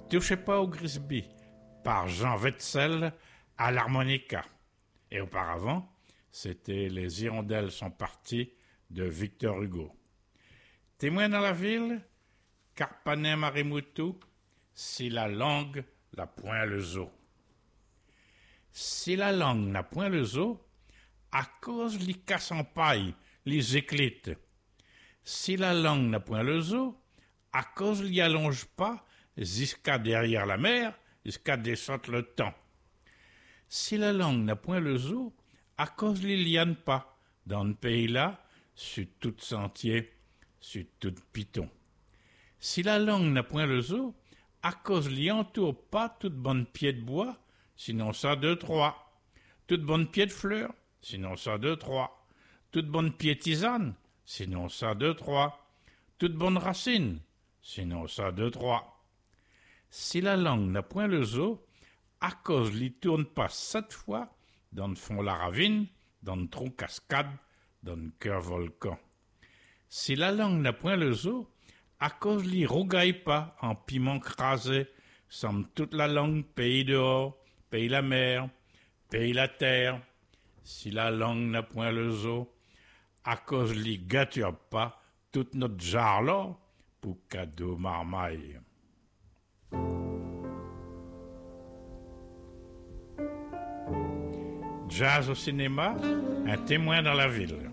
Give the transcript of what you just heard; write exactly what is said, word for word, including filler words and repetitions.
Touchez pas au Grisby, par Jean Wetzel à l'harmonica. Et auparavant, c'était Les hirondelles sont parties de Victor Hugo. Témoin dans la ville, Carpanet Marimoutou, si la langue n'a point le zoo. Si la langue n'a point le zoo, à cause li casse en paille, les éclite. Si la langue n'a point le zoo, à cause li allonge pas, jusqu'à derrière la mer, jusqu'à descendre le temps. Si la langue n'a point le zoo, à cause li liane pas, dans le pays-là, sur tout sentier, sur tout piton. Si la langue n'a point le zoo, à cause li entoure pas toute bonne pied de bois, sinon ça deux, trois. Toute bonne pied de fleurs, sinon ça deux, trois. Toute bonne pied tisane, sinon ça deux, trois. Toute bonne racine, sinon ça deux, trois. Si la langue n'a point le zoo, à cause li tourne pas sept fois, dans le fond la ravine, dans le tronc cascade, dans le cœur volcan. Si la langue n'a point le zoo, à cause li rougaille pas en piment crasé, semble toute la langue pays dehors, pays la mer, pays la terre. Si la langue n'a point le zoo, à cause li gâture pas toute notre jarre là pour cadeau marmaille. Jazz au cinéma, un témoin dans la ville.